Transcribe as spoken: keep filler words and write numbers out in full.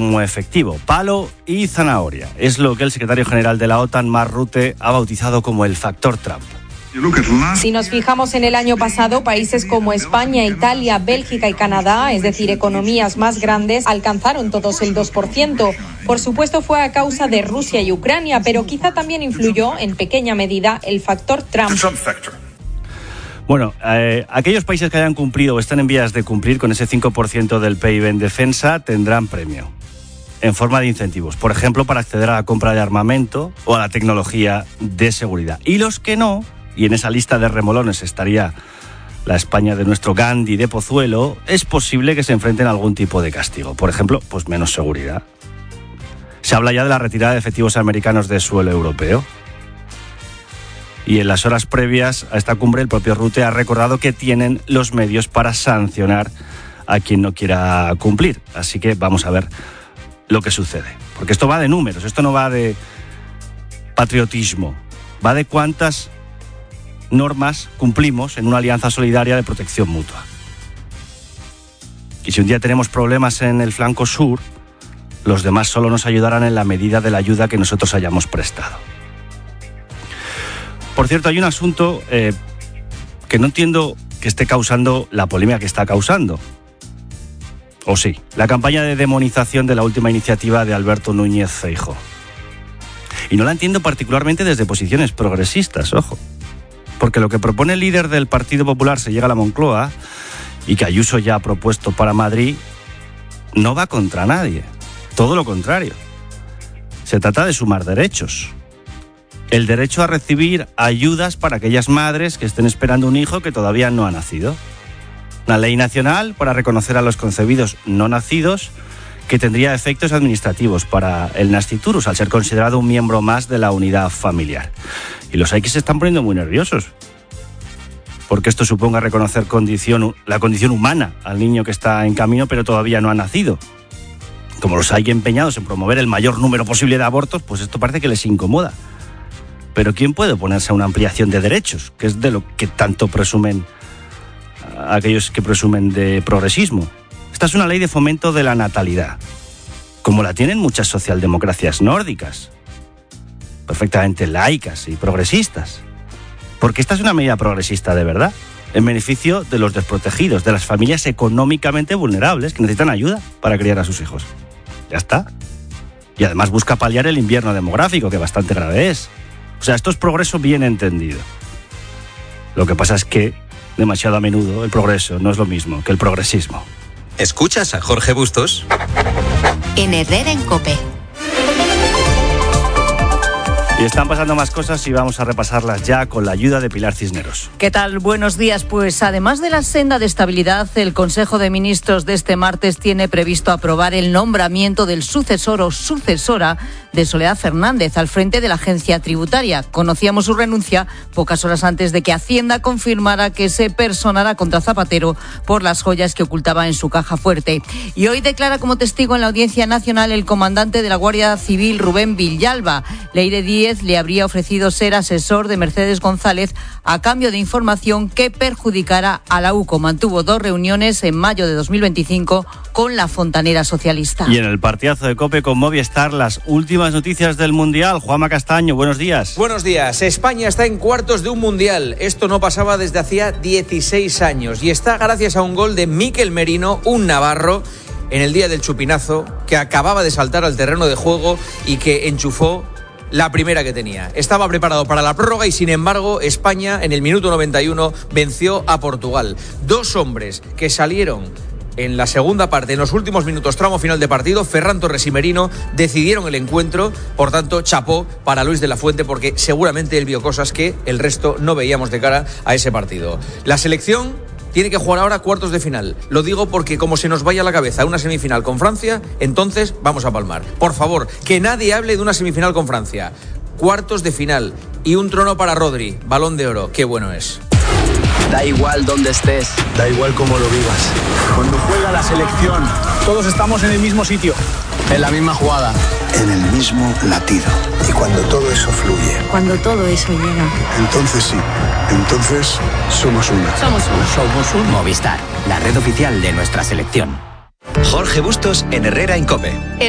como efectivo. Palo y zanahoria. Es lo que el secretario general de la OTAN, Mark Rutte, ha bautizado como el factor Trump. Si nos fijamos en el año pasado, países como España, Italia, Bélgica y Canadá, es decir, economías más grandes, alcanzaron todos el dos por ciento. Por supuesto, fue a causa de Rusia y Ucrania, pero quizá también influyó, en pequeña medida, el factor Trump. Bueno, eh, aquellos países que hayan cumplido o están en vías de cumplir con ese cinco por ciento del P I B en defensa tendrán premio, en forma de incentivos. Por ejemplo, para acceder a la compra de armamento o a la tecnología de seguridad. Y los que no... y en esa lista de remolones estaría la España de nuestro Gandhi de Pozuelo, es posible que se enfrenten a algún tipo de castigo. Por ejemplo, pues menos seguridad. Se habla ya de la retirada de efectivos americanos de suelo europeo. Y en las horas previas a esta cumbre, el propio Rutte ha recordado que tienen los medios para sancionar a quien no quiera cumplir. Así que vamos a ver lo que sucede. Porque esto va de números, esto no va de patriotismo, va de cuántas normas cumplimos en una alianza solidaria de protección mutua. Y si un día tenemos problemas en el flanco sur, los demás solo nos ayudarán en la medida de la ayuda que nosotros hayamos prestado. Por cierto, hay un asunto eh, que no entiendo que esté causando la polémica que está causando. O sí, la campaña de demonización de la última iniciativa de Alberto Núñez Feijóo. Y no la entiendo particularmente desde posiciones progresistas, ojo. Porque lo que propone el líder del Partido Popular se llega a la Moncloa y que Ayuso ya ha propuesto para Madrid, no va contra nadie. Todo lo contrario. Se trata de sumar derechos. El derecho a recibir ayudas para aquellas madres que estén esperando un hijo que todavía no ha nacido. Una ley nacional para reconocer a los concebidos no nacidos que tendría efectos administrativos para el nasciturus al ser considerado un miembro más de la unidad familiar. Y los hay que se están poniendo muy nerviosos, porque esto suponga reconocer condición, la condición humana al niño que está en camino pero todavía no ha nacido. Como los hay empeñados en promover el mayor número posible de abortos, pues esto parece que les incomoda. Pero ¿quién puede oponerse a una ampliación de derechos? Que es de lo que tanto presumen aquellos que presumen de progresismo. Esta es una ley de fomento de la natalidad, como la tienen muchas socialdemocracias nórdicas, perfectamente laicas y progresistas. Porque esta es una medida progresista de verdad, en beneficio de los desprotegidos, de las familias económicamente vulnerables que necesitan ayuda para criar a sus hijos. Ya está. Y además busca paliar el invierno demográfico, que bastante grave es. O sea, esto es progreso bien entendido. Lo que pasa es que demasiado a menudo el progreso no es lo mismo que el progresismo. ¿Escuchas a Jorge Bustos? En Herrera en COPE. Y están pasando más cosas y vamos a repasarlas ya con la ayuda de Pilar Cisneros. ¿Qué tal? Buenos días. Pues además de la senda de estabilidad, el Consejo de Ministros de este martes tiene previsto aprobar el nombramiento del sucesor o sucesora de Soledad Fernández al frente de la agencia tributaria. Conocíamos su renuncia pocas horas antes de que Hacienda confirmara que se personara contra Zapatero por las joyas que ocultaba en su caja fuerte. Y hoy declara como testigo en la Audiencia Nacional el comandante de la Guardia Civil, Rubén Villalba. Leire Díez le habría ofrecido ser asesor de Mercedes González a cambio de información que perjudicara a la U C O. Mantuvo dos reuniones en mayo de dos mil veinticinco con la fontanera socialista. Y en el partidazo de COPE con Movistar, las últimas noticias del Mundial. Juanma Castaño, buenos días. Buenos días. España está en cuartos de un Mundial. Esto no pasaba desde hacía dieciséis años y está gracias a un gol de Mikel Merino, un navarro, en el día del chupinazo, que acababa de saltar al terreno de juego y que enchufó la primera que tenía. Estaba preparado para la prórroga y, sin embargo, España en el minuto noventa y uno venció a Portugal. Dos hombres que salieron en la segunda parte, en los últimos minutos, tramo final de partido, Ferran Torres y Merino, decidieron el encuentro. Por tanto, chapó para Luis de la Fuente, porque seguramente él vio cosas que el resto no veíamos de cara a ese partido. La selección tiene que jugar ahora cuartos de final. Lo digo porque como se nos vaya a la cabeza una semifinal con Francia, entonces vamos a palmar. Por favor, que nadie hable de una semifinal con Francia. Cuartos de final y un trono para Rodri, Balón de Oro. Qué bueno es. Da igual dónde estés, da igual cómo lo vivas. Cuando juega la selección, todos estamos en el mismo sitio, en la misma jugada, en el mismo latido. Y cuando todo eso fluye, cuando todo eso llega, entonces sí, entonces somos una. Somos una. Somos un Movistar, la red oficial de nuestra selección. Jorge Bustos en Herrera en COPE.